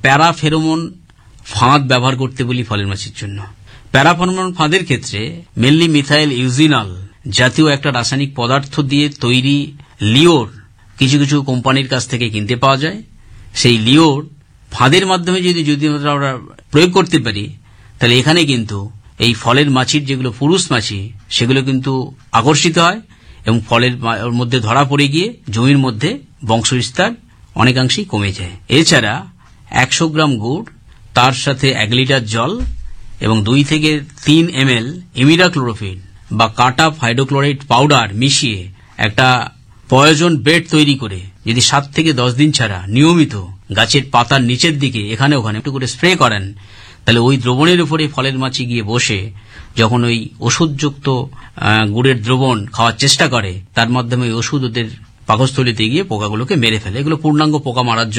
প্যারাফেরোমন ফাঁদ ব্যবহার করতে বলি ফলের মাছির জন্য। প্যারাফেরোমন ফাঁদের ক্ষেত্রে মেনলি মিথাইল ইউজিনল জাতীয় একটা রাসায়নিক পদার্থ দিয়ে তৈরি লিওর কিছু কিছু কোম্পানির কাছ থেকে কিনতে পাওয়া যায়। সেই লিওর ফাঁদের মাধ্যমে যদি আমরা প্রয়োগ করতে পারি, তাহলে এখানে কিন্তু এই ফলের মাছির যেগুলো পুরুষ মাছি সেগুলো কিন্তু আকর্ষিত হয় এবং ফলের মধ্যে ধরা পড়ে গিয়ে জমির মধ্যে বংশবিস্তার অনেকাংশেই কমে যায়। এছাড়া 100 গ্রাম গুড়, তার সাথে 1 লিটার জল এবং 2 থেকে 3 ml ইমিডাক্লোরোফিন বা কাটা হাইড্রোক্লোরাইড পাউডার মিশিয়ে একটা পয়জন বেড তৈরি করে যদি 7 থেকে 10 দিন ছাড়া নিয়মিত গাছের পাতার নিচের দিকে এখানে ওখানে একটু করে স্প্রে করেন, তাহলে ওই দ্রবণের উপরে ফলের মাছি গিয়ে বসে যখন ওই ওষুধযুক্ত গুড়ের দ্রবণ খাওয়ার চেষ্টা করে, তার মাধ্যমে ওই ওষুধ ওদের পাকস্থলীতে গিয়ে পোকাগুলোকে মেরে ফেলে। এগুলো পূর্ণাঙ্গ পোকা মারার